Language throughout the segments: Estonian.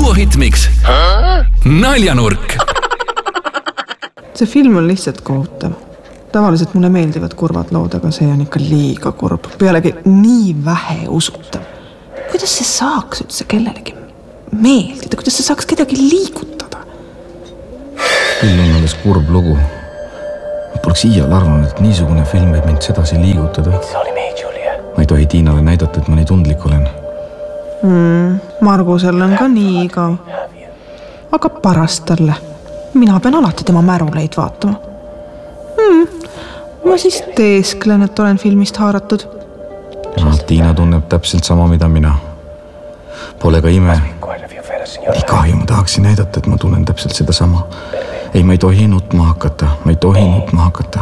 Duo Hitmix Naljanurk. See film on lihtsalt kohutav. Tavaliselt mulle meeldivad kurvad lood, aga see on ikka liiga kurb. Pealegi nii vähe usutav. Kuidas see saaks üldse kellelegi meeldida? Kuidas see saaks kedagi liigutada? Küll on alles kurb lugu. Ma poleks iial arvanud, et niisugune film võib mind sedasi liigutada. Ma ei tohi Tiinale näidata, et ma nii tundlik olen. Margusel on ka nii igav. Aga parast talle. Mina pean alati tema märuleid vaatama. Ma siis teesklen, et olen filmist haaratud. Ja, Tiina tunneb täpselt sama, mida mina. Pole ka ime. Nii kahju, ma tahaksin näidata, et ma tunnen täpselt seda sama. Ei, ma ei tohi nutma hakata. Ma ei tohi nutma hakata.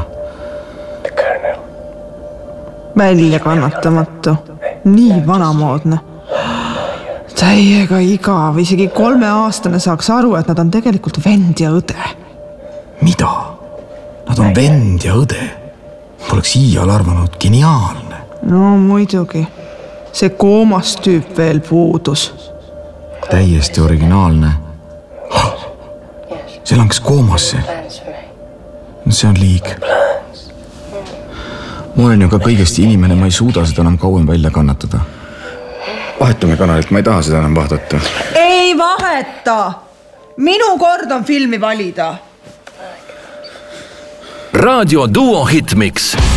Välja kannatamatu. Nii vanamoodne. Täiega igav. Isegi 3-aastane saaks aru, et nad on tegelikult vend ja õde. Mida? Nad on vend ja õde. Poleks iial arvanud, geniaalne. No muidugi. See koomas tüüp veel puudus. Täiesti originaalne. See langes koomasse. See on liig. Ma olen ju ka kõigesti inimene, ma ei suuda seda enam kauem välja kannatada. Vahetame kanalit, ma ei taha seda enam vaadata. Ei vaheta! Minu kord on filmi valida. Raadio Duo Hitmix